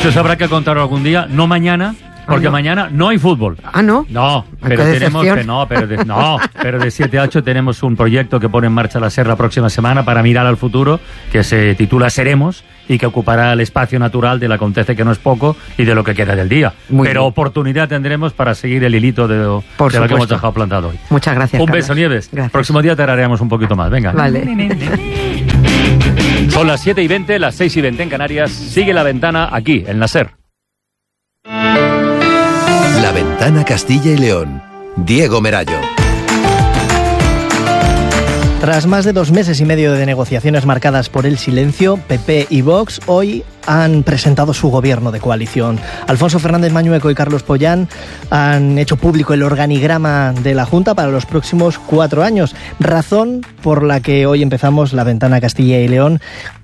Eso habrá que contarlo algún día, no mañana, porque mañana no hay fútbol. ¿Ah, no? No, pero tenemos pero de 7 a 8 tenemos un proyecto que pone en marcha la SER la próxima semana para mirar al futuro, que se titula Seremos y que ocupará el espacio natural del acontece que no es poco y de lo que queda del día. Pero oportunidad tendremos para seguir el hilito de lo que hemos dejado plantado hoy. Muchas gracias, Un Carlos. beso, Nieves. Gracias. Próximo día te haremos un poquito más. Venga. Vale. Son las 7:20, las 6:20 en Canarias. Sigue La Ventana aquí, en la SER. La Ventana Castilla y León. Diego Merallo. Tras más de 2 meses y medio de negociaciones marcadas por el silencio, PP y Vox hoy han presentado su gobierno de coalición. Alfonso Fernández Mañueco y Carlos Pollán han hecho público el organigrama de la Junta para los próximos 4 años, razón por la que hoy empezamos La Ventana Castilla y León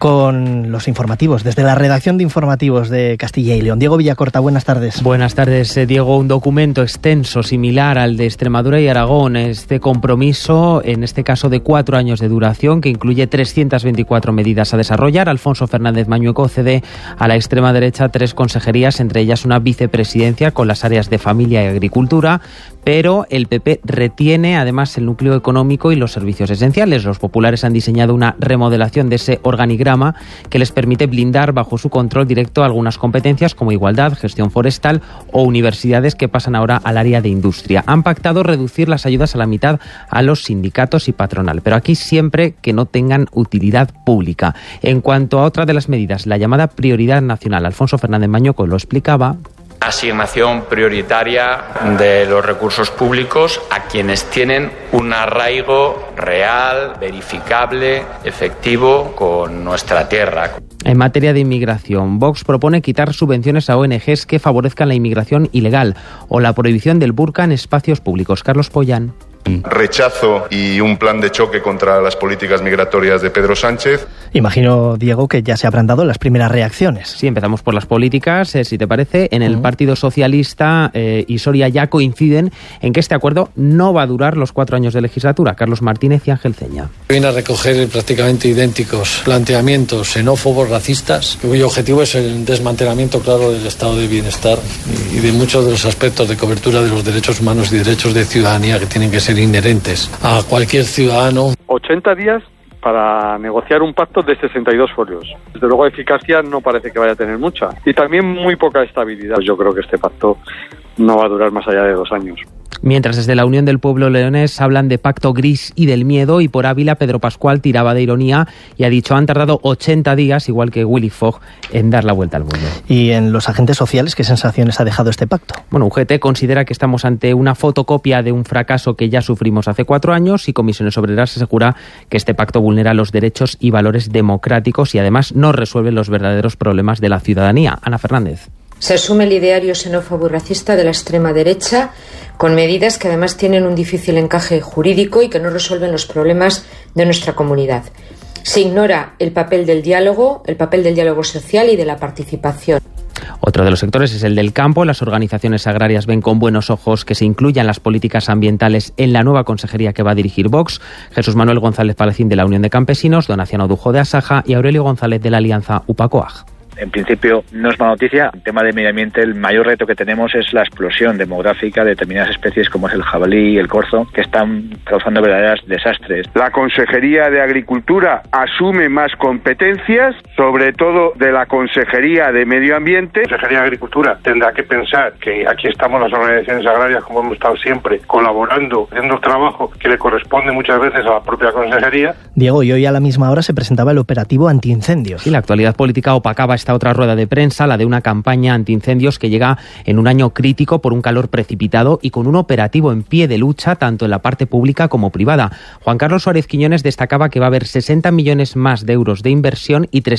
con los informativos, desde la redacción de informativos de Castilla y León. Diego Villacorta, buenas tardes. Buenas tardes, Diego. Un documento extenso, similar al de Extremadura y Aragón. Este compromiso, en este caso de 4 años de duración, que incluye 324 medidas a desarrollar. Alfonso Fernández Mañueco cede a la extrema derecha 3 consejerías, entre ellas una vicepresidencia con las áreas de familia y agricultura, pero el PP retiene además el núcleo económico y los servicios esenciales. Los populares han diseñado una remodelación de ese organigrama que les permite blindar bajo su control directo algunas competencias como igualdad, gestión forestal o universidades, que pasan ahora al área de industria. Han pactado reducir las ayudas a la mitad a los sindicatos y patronal, pero aquí siempre que no tengan utilidad pública. En cuanto a otra de las medidas, la llamada prioridad nacional, Alfonso Fernández Mañueco lo explicaba. Asignación prioritaria de los recursos públicos a quienes tienen un arraigo real, verificable, efectivo con nuestra tierra. En materia de inmigración, Vox propone quitar subvenciones a ONGs que favorezcan la inmigración ilegal o la prohibición del burka en espacios públicos. Carlos Pollán. Rechazo y un plan de choque contra las políticas migratorias de Pedro Sánchez. Imagino, Diego, que ya se habrán dado las primeras reacciones. Sí, empezamos por las políticas, si te parece. En el Partido Socialista y Soria ya coinciden en que este acuerdo no va a durar los 4 años de legislatura. Carlos Martínez y Ángel Ceña. Viene a recoger prácticamente idénticos planteamientos xenófobos, racistas, cuyo objetivo es el desmantelamiento claro del estado de bienestar y de muchos de los aspectos de cobertura de los derechos humanos y derechos de ciudadanía que tienen que ser inherentes a cualquier ciudadano. 80 días para negociar un pacto de 62 folios. Desde luego eficacia no parece que vaya a tener mucha. Y también muy poca estabilidad. Yo creo que este pacto no va a durar más allá de 2 años. Mientras desde la Unión del Pueblo leonés hablan de pacto gris y del miedo, y por Ávila Pedro Pascual tiraba de ironía y ha dicho han tardado 80 días, igual que Willy Fogg, en dar la vuelta al mundo. ¿Y en los agentes sociales qué sensaciones ha dejado este pacto? Bueno, UGT considera que estamos ante una fotocopia de un fracaso que ya sufrimos hace 4 años, y Comisiones Obreras asegura que este pacto vulnera los derechos y valores democráticos y además no resuelve los verdaderos problemas de la ciudadanía. Ana Fernández. Se asume el ideario xenófobo y racista de la extrema derecha, con medidas que además tienen un difícil encaje jurídico y que no resuelven los problemas de nuestra comunidad. Se ignora el papel del diálogo social y de la participación. Otro de los sectores es el del campo. Las organizaciones agrarias ven con buenos ojos que se incluyan las políticas ambientales en la nueva consejería que va a dirigir Vox. Jesús Manuel González Palacín de la Unión de Campesinos, Donaciano Dujo de Asaja y Aurelio González de la Alianza UPA-COAG. En principio no es mala noticia. En tema de medio ambiente, el mayor reto que tenemos es la explosión demográfica de determinadas especies como es el jabalí y el corzo, que están causando verdaderos desastres. La Consejería de Agricultura asume más competencias, sobre todo de la Consejería de Medio Ambiente. La Consejería de Agricultura tendrá que pensar que aquí estamos las organizaciones agrarias, como hemos estado siempre, colaborando, haciendo trabajo que le corresponde muchas veces a la propia Consejería. Diego, y hoy a la misma hora se presentaba el operativo antiincendios. Sí, la actualidad política opacaba esta otra rueda de prensa, la de una campaña antiincendios que llega en un año crítico por un calor precipitado y con un operativo en pie de lucha tanto en la parte pública como privada. Juan Carlos Suárez Quiñones destacaba que va a haber 60 millones más de euros de inversión y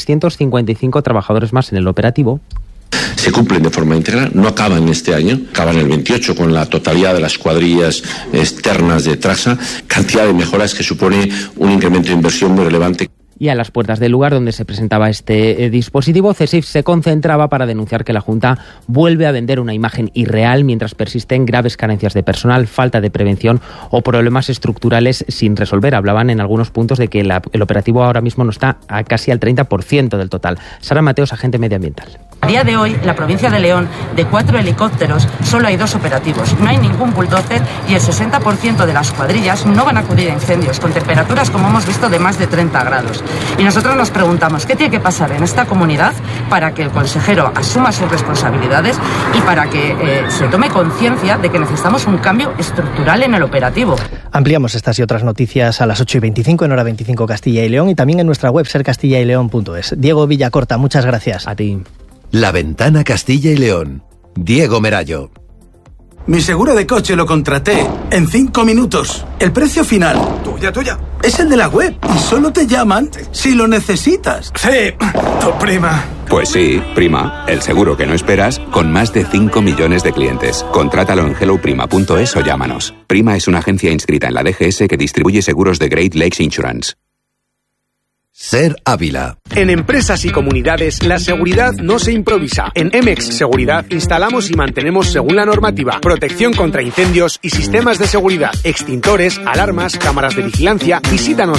355 trabajadores más en el operativo. Se cumplen de forma íntegra, no acaban este año, acaban el 28 con la totalidad de las cuadrillas externas de Trasa, cantidad de mejoras que supone un incremento de inversión muy relevante. Y a las puertas del lugar donde se presentaba este dispositivo, CESIF se concentraba para denunciar que la Junta vuelve a vender una imagen irreal mientras persisten graves carencias de personal, falta de prevención o problemas estructurales sin resolver. Hablaban en algunos puntos de que el operativo ahora mismo no está a casi al 30% del total. Sara Mateos, agente medioambiental. A día de hoy, en la provincia de León, de 4 helicópteros, solo hay 2 operativos. No hay ningún bulldozer y el 60% de las cuadrillas no van a acudir a incendios, con temperaturas, como hemos visto, de más de 30 grados. Y nosotros nos preguntamos, ¿qué tiene que pasar en esta comunidad para que el consejero asuma sus responsabilidades y para que se tome conciencia de que necesitamos un cambio estructural en el operativo? Ampliamos estas y otras noticias a las 8:25 en Hora 25 Castilla y León y también en nuestra web sercastillaYleón.es. Diego Villacorta, muchas gracias. A ti. La Ventana Castilla y León. Diego Merallo. Mi seguro de coche lo contraté en 5 minutos. El precio final, tuya, es el de la web y solo te llaman si lo necesitas. Sí, tu prima. Pues sí, Prima, el seguro que no esperas con más de 5 millones de clientes. Contrátalo en helloprima.es o llámanos. Prima es una agencia inscrita en la DGS que distribuye seguros de Great Lakes Insurance. Ser Ávila. En empresas y comunidades, la seguridad no se improvisa. En Emex Seguridad instalamos y mantenemos según la normativa, protección contra incendios y sistemas de seguridad, extintores, alarmas, cámaras de vigilancia. Visítanos